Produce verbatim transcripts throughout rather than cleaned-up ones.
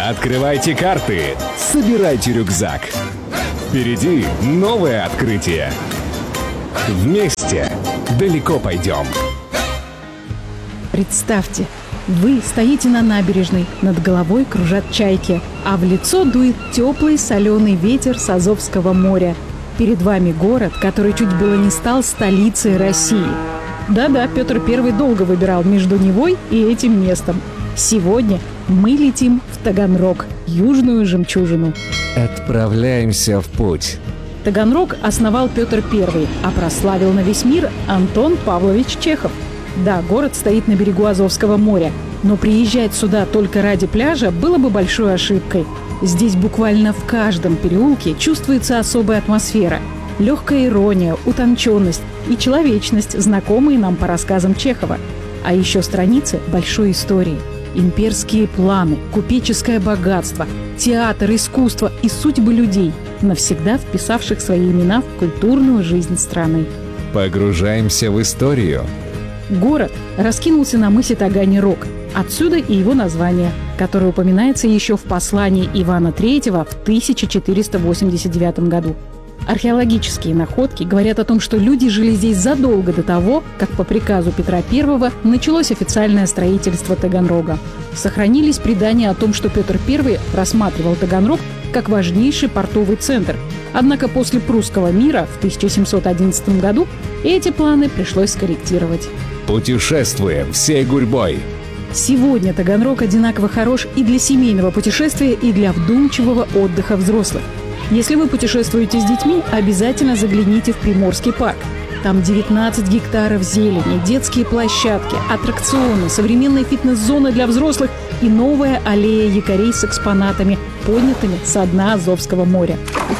Открывайте карты, собирайте рюкзак. Впереди новое открытие. Вместе далеко пойдем. Представьте, вы стоите на набережной, над головой кружат чайки, а в лицо дует теплый соленый ветер с Азовского моря. Перед вами город, который чуть было не стал столицей России. Да-да, Петр Первый долго выбирал между Невой и этим местом. Сегодня мы летим в Таганрог, южную жемчужину. Отправляемся в путь. Таганрог основал Петр Первый, а прославил на весь мир Антон Павлович Чехов. Да, город стоит на берегу Азовского моря, но приезжать сюда только ради пляжа было бы большой ошибкой. Здесь буквально в каждом переулке чувствуется особая атмосфера. Легкая ирония, утонченность и человечность, знакомые нам по рассказам Чехова. А еще страницы большой истории. Имперские планы, купеческое богатство, театр, искусство и судьбы людей, навсегда вписавших свои имена в культурную жизнь страны. Погружаемся в историю. Город раскинулся на мысе Таганрог. Отсюда и его название, которое упоминается еще в послании Ивана Третьего в тысяча четыреста восемьдесят девятом году. Археологические находки говорят о том, что люди жили здесь задолго до того, как по приказу Петра Первого началось официальное строительство Таганрога. Сохранились предания о том, что Петр Первый рассматривал Таганрог как важнейший портовый центр. Однако после Прусского мира в тысяча семьсот одиннадцатом году эти планы пришлось скорректировать. Путешествуем всей гурьбой. Сегодня Таганрог одинаково хорош и для семейного путешествия, и для вдумчивого отдыха взрослых. Если вы путешествуете с детьми, обязательно загляните в Приморский парк. Там девятнадцать гектаров зелени, детские площадки, аттракционы, современная фитнес-зона для взрослых и новая аллея якорей с экспонатами, поднятыми со дна Азовского моря.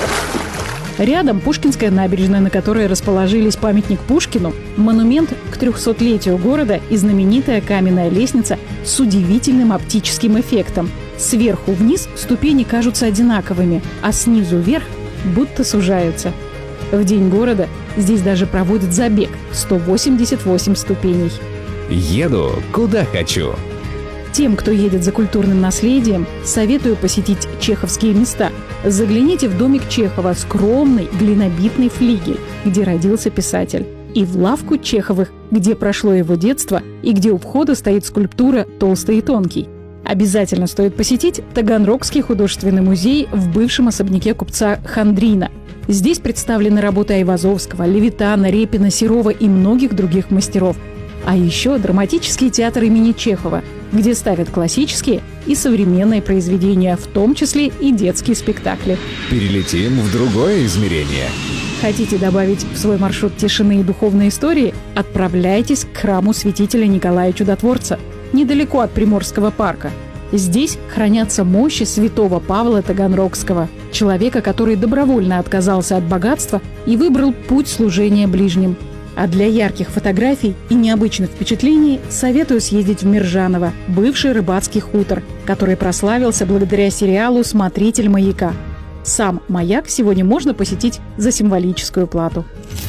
Рядом Пушкинская набережная, на которой расположились памятник Пушкину, монумент к трехсотлетию города и знаменитая каменная лестница с удивительным оптическим эффектом. Сверху вниз ступени кажутся одинаковыми, а снизу вверх будто сужаются. В день города здесь даже проводят забег – сто восемьдесят восемь ступеней. Еду, куда хочу. Тем, кто едет за культурным наследием, советую посетить чеховские места. Загляните в домик Чехова, скромный глинобитный флигель, где родился писатель, и в лавку Чеховых, где прошло его детство и где у входа стоит скульптура «Толстый и тонкий». Обязательно стоит посетить Таганрогский художественный музей в бывшем особняке купца Хандрина. Здесь представлены работы Айвазовского, Левитана, Репина, Серова и многих других мастеров. А еще драматический театр имени Чехова, где ставят классические и современные произведения, в том числе и детские спектакли. Перелетим в другое измерение. Хотите добавить в свой маршрут тишины и духовной истории? Отправляйтесь к храму святителя Николая Чудотворца, недалеко от Приморского парка. Здесь хранятся мощи святого Павла Таганрогского, человека, который добровольно отказался от богатства и выбрал путь служения ближним. А для ярких фотографий и необычных впечатлений советую съездить в Миржаново, бывший рыбацкий хутор, который прославился благодаря сериалу «Смотритель маяка». Сам маяк сегодня можно посетить за символическую плату.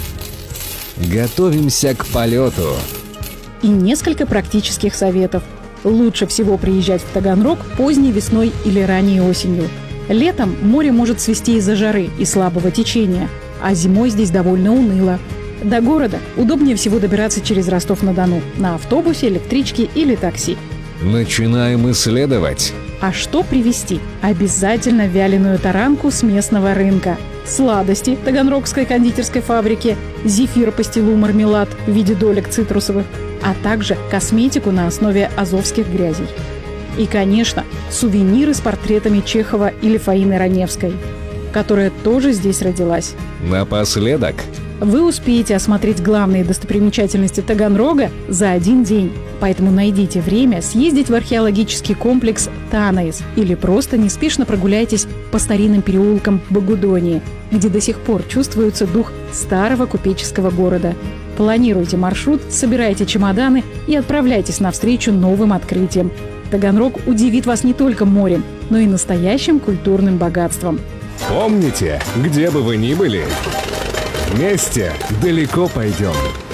Готовимся к полету. И несколько практических советов. Лучше всего приезжать в Таганрог поздней весной или ранней осенью. Летом море может свести из-за жары и слабого течения, а зимой здесь довольно уныло. До города удобнее всего добираться через Ростов-на-Дону на автобусе, электричке или такси. Начинаем исследовать. А что привезти? Обязательно вяленую таранку с местного рынка, сладости Таганрогской кондитерской фабрики, зефир-пастилу-мармелад в виде долек цитрусовых, а также косметику на основе азовских грязей. И, конечно, сувениры с портретами Чехова или Фаины Раневской, которая тоже здесь родилась. Напоследок. Вы успеете осмотреть главные достопримечательности Таганрога за один день. Поэтому найдите время съездить в археологический комплекс Танаис или просто неспешно прогуляйтесь по старинным переулкам Богудонии, где до сих пор чувствуется дух старого купеческого города. Планируйте маршрут, собирайте чемоданы и отправляйтесь навстречу новым открытиям. Таганрог удивит вас не только морем, но и настоящим культурным богатством. Помните, где бы вы ни были, вместе далеко пойдем.